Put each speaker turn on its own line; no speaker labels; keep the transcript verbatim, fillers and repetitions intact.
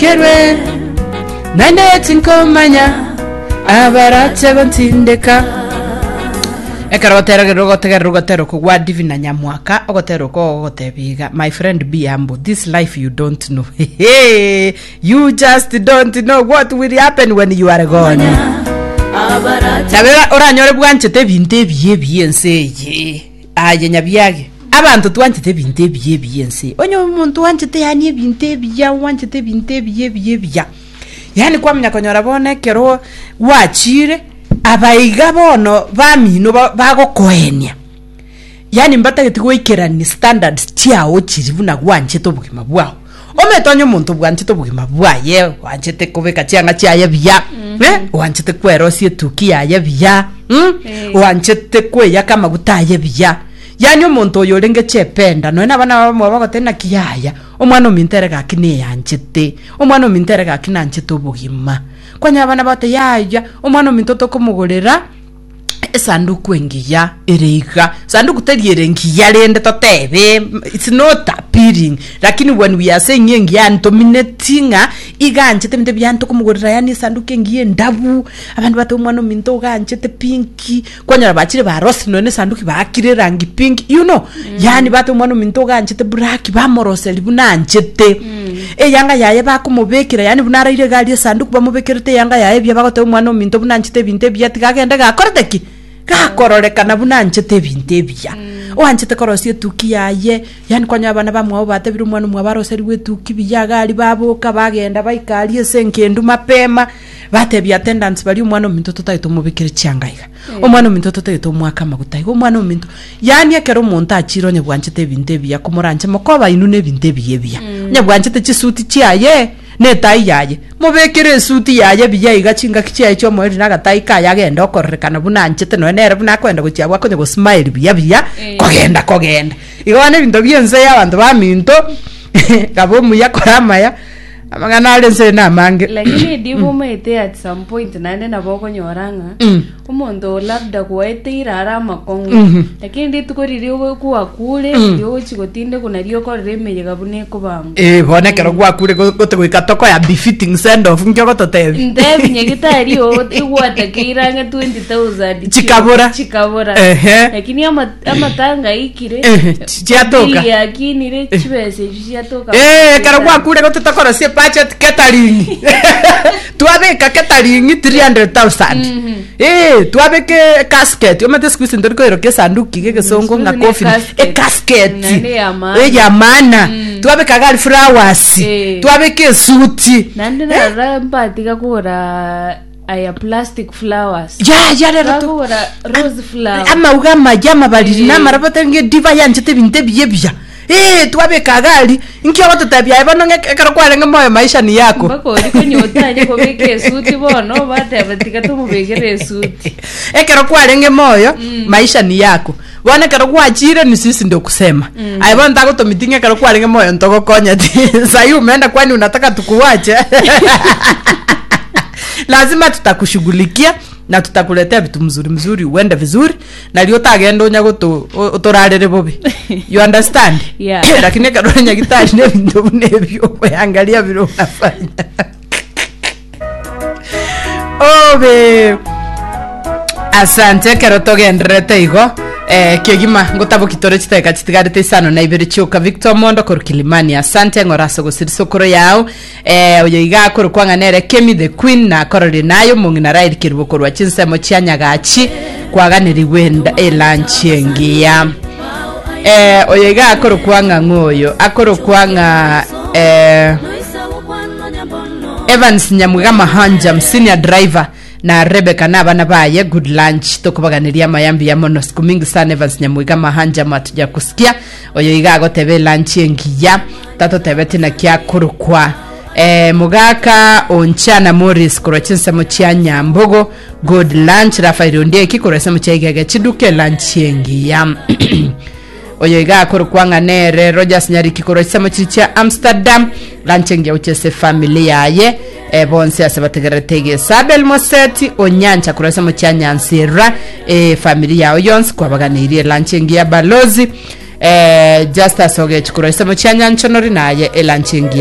kerwe nande tinkomanya abarache bantindeka ekara gotera gero gotera gotera ko gwa divina nyamwaka ogotera ko gotebiga my friend Biambo, this life you don't know. Hey, you just don't know what will happen when you are gone. Tabera oranyore bwanchete binte biye biyense aye nyabyage abantu twanchete binte biye biyense onyo umuntu wanchete yani binte biya wanchete binte biye biye biya yani kwa mnyakonyora bone kero wachire abaiga bono bamino bagokoenia yani mbatageti goikerani standards tiao chiribuna gwanchete obugima bwao ometonyo muntu bwanchete obugima bwaye wanchete kobeka chianga chiaye biya eh wanchete kwerosie tukia ya biya hm wanchete kweya kama gutaye biya yani omuntu oyo lenge chependa no na bana bamwe bagotena kiyaya omwana omintere gakine yanchete omwana omintere gakina anchete obugima kwanya bana bate yaya omwana omintoto komugorera esanduku engiya ereiga sanduku teriere engiya rende totebe it's not appealing lakini when we are saying engiya ntominatinga iganchete mte byanto komugorera yani sanduku engiye ndabu abantu bate omwana ominto ganchete pinki kwanya bachire ba rose none sanduku bakire rangi pink you know mm. yani bate omwana ominto ganchete black bamoroseli bunanchete mm. e yanga yaye bakumubekira yani bunaraire gali sanduku bamubekirete yanga yaye bya bagote omwana ominto bunanchete binte byatigagenda gakoreteki gakororeka na bunanchete binte bya mm. oanchete korosie tuki yaye yani kwanya abana bamwe bate biru mwana mwa baroseri wetuki biyaga ali baboka bagenda baikali esenkendu mapema bate bya attendance bali umwana ominto totaito mubikire cyangaiga yeah. omwana ominto totaito mwaka magutai omwana ominto yani ekero umuntu achironye bwanchete binte bya kumuranje mokoba inune binte biye bya mm. nya bwanchete chisuti chiaye netai yaye mubekire suti yaye biya igachinga kichaye cyo mweri nagatai ka yagenda okorrekana bunanchete no nere bunakwenda gucyabwa konye go smile biya biya yeah. kogenda kogenda igone bintu byenze y'abantu baminto gabo muyakoramaya amangana alense na mange
lakini dibo mete at some point nane na boko nyoranga umuntu labda kuwaite irara makongo lakini nditukoririo kuwa kule yo chigotinde kuna rio koremeye gabune kubanga
eh bonekero kwa kule gote gwikatoko ya befitting send off ngyo gototebi
ndebi nyegitari yo igwata kiranga twenty thousand
chikabura
chikabura lakini ama amatanga ikire
chiatoka
yakini re chibese chiatoka
eh karo kwa kule gote tokoro sie budget catering tuabeka catering three hundred thousand eh tuabeke casket omete squeeze ndiko iroke sanduki keke songo nga coffee e casket eh ya maana tuabeka gali flowers tuabeke suti
nande na rambati kakora aya plastic flowers
ya ya rero
kakora rose flowers
ama ugama jama bali na marabata nge diva yanchete binte biyebya eh tuabeka gali nkyo watu tabia ibano ngekero kwalenga moyo maisha ni yako
bako liko nyotanye ko beke suti bono bate abatika tumubegere suti
ekero kwalenga moyo mm. maisha ni yako bwana kero kwachire ni sisi ndio kusema mm. aibona ndako tomitinga kero kwalenga moyo ntoko konya sasa umeenda kwani unataka tukuache lazima tutakushughulikia na tutakuletea vitu mzuri mzuri uende vizuri na leo tagenda onyago to utorarere bobe you understand
yeah
lakini kadone nyagitari ne bintu nebyo angalia vile unafanya obe asante kero togendrete igo eh kigima ngotabo kitore chiteka chitigarite isano na ibere chuka Victor Mondo kor Kilimani asante ngoraso gusiriso koro yao eh oyiga kor kwanga nere Kemi the Queen na korori nayo mungina raid kirubo wa chinsemo chianyagachi kwaganiri wenda elanchengia eh oyiga kor kwanga ngoyo akoro kwanga eh Evans Nyamugama Hanja senior driver na Rebecca na bana baye good lunch tokubaganiria mayambi ya mono siku mingi sana Evans Nyamugama Hanja matuja kusikia oyo igago tebe lunch engiya tato tebe tina kya kurukwa eh mugaka onchana Morris kurachinsa muchya Nyambogo good lunch Rafael Ondie kikurasa muchya chiduke lunch engiya oyo iga kurukwa nganere Rogers Nyari kikurasa muchya Amsterdam lunch engiya uchese familia ye e bonse asabategeretege Sabel Moseti onyancha kurasa mu cyanyansira e familia oyons kwabaganirie lanchingi ya balozi e Justice Oge kurasa mu cyanyanchonori naye e lanchingi